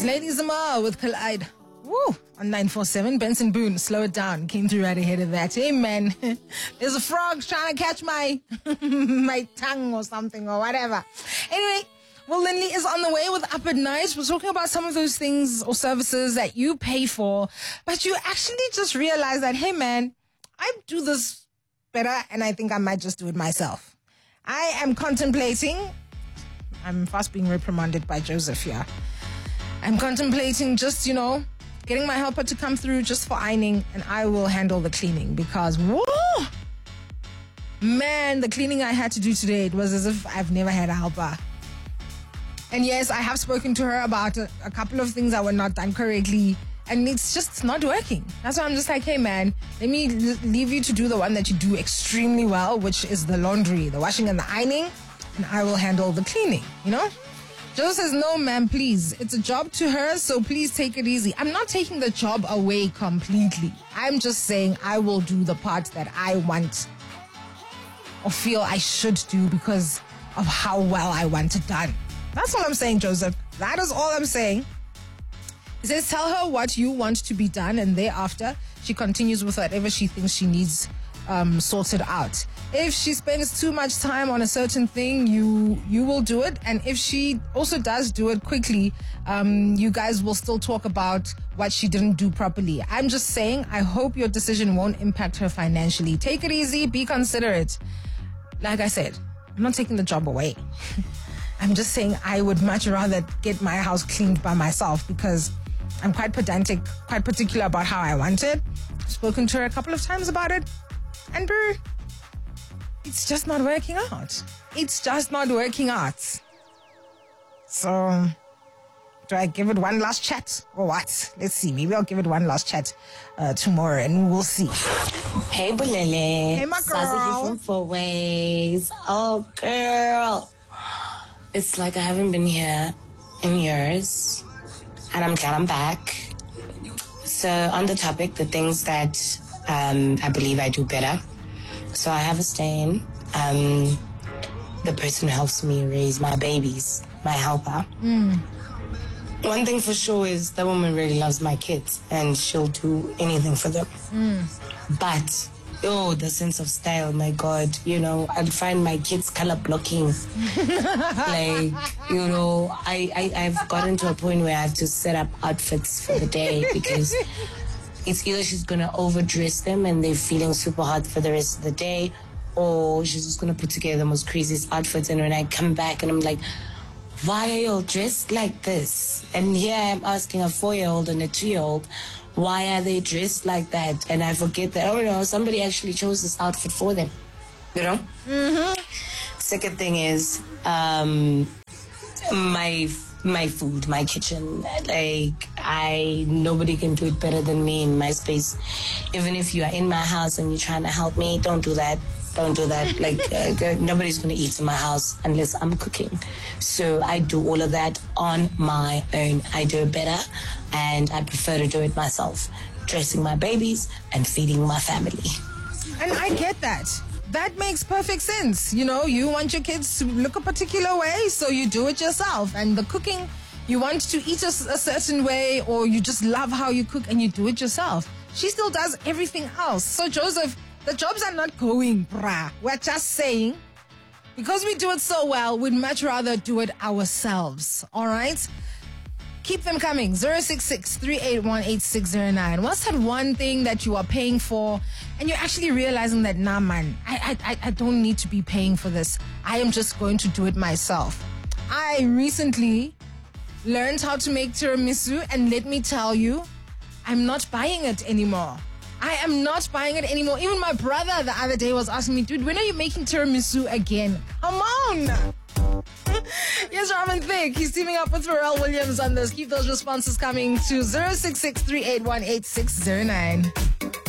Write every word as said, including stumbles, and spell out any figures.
Lady Zama with Collide. Woo! On nine four seven, Benson Boone, Slow It Down, came through right ahead of that. Hey, man, there's a frog trying to catch my my tongue or something or whatever. Anyway, Will Lindley is on the way with Up at Night. We're talking about some of those things or services that you pay for, but you actually just realize that, hey, man, I do this better and I think I might just do it myself. I am contemplating, I'm fast being reprimanded by Joseph here. I'm contemplating just, you know, getting my helper to come through just for ironing, and I will handle the cleaning because, whoa, man, the cleaning I had to do today, it was as if I've never had a helper. And yes, I have spoken to her about a, a couple of things that were not done correctly, and it's just not working. That's why I'm just like, hey, man, let me l- leave you to do the one that you do extremely well, which is the laundry, the washing and the ironing, and I will handle the cleaning, you know? Joe says, no, ma'am, please. It's a job to her, so please take it easy. I'm not taking the job away completely. I'm just saying I will do the part that I want or feel I should do because of how well I want it done. That's all I'm saying, Joseph. That is all I'm saying. He says, tell her what you want to be done, and thereafter, she continues with whatever she thinks she needs um, sorted out. If she spends too much time on a certain thing, you you will do it. And if she also does do it quickly, um, you guys will still talk about what she didn't do properly. I'm just saying, I hope your decision won't impact her financially. Take it easy. Be considerate. Like I said, I'm not taking the job away. I'm just saying I would much rather get my house cleaned by myself because I'm quite pedantic, quite particular about how I want it. I've spoken to her a couple of times about it. And brr, it's just not working out. It's just not working out. So, do I give it one last chat or what? Let's see. Maybe I'll give it one last chat uh, tomorrow and we'll see. Hey, Bulele. Hey, my girl. Sazi from Four Ways. Oh, girl. It's like I haven't been here in years. And I'm glad I'm back. So, on the topic, the things that um, I believe I do better. So I have a stain. Um, the person who helps me raise my babies, my helper. Mm. One thing for sure is that woman really loves my kids and she'll do anything for them. Mm. But, oh, the sense of style, my God, you know, I'd find my kids color blocking. Like, you know, I, I, I've gotten to a point where I have to set up outfits for the day because it's either she's going to overdress them and they're feeling super hot for the rest of the day, or she's just going to put together the most craziest outfits. And when I come back and I'm like, why are you all dressed like this? And here I'm asking a four-year-old and a two-year-old, why are they dressed like that? And I forget that, oh, no, somebody actually chose this outfit for them, you know? Mm-hmm. Second thing is um, my my food, my kitchen. Like, I, nobody can do it better than me in my space. Even if you are in my house and you're trying to help me, don't do that. Don't do that. Like, uh, nobody's going to eat in my house unless I'm cooking. So I do all of that on my own. I do it better, and I prefer to do it myself. Dressing my babies and feeding my family. And I get that. That makes perfect sense. You know, you want your kids to look a particular way, so you do it yourself. And the cooking, you want to eat a, a certain way, or you just love how you cook and you do it yourself. She still does everything else. So, Joseph, the jobs are not going, brah. We're just saying, because we do it so well, we'd much rather do it ourselves. All right? Keep them coming. zero six six, three eight one, eight six zero nine. What's that one thing that you are paying for and you're actually realizing that, nah, man, I, I, I don't need to be paying for this. I am just going to do it myself. I recently learned how to make tiramisu, and let me tell you, I'm not buying it anymore. I am not buying it anymore. Even my brother the other day was asking me, dude, when are you making tiramisu again? Come on! Yes, Robin Thicke. He's teaming up with Pharrell Williams on this. Keep those responses coming to zero six six, three eight one, eight six zero nine.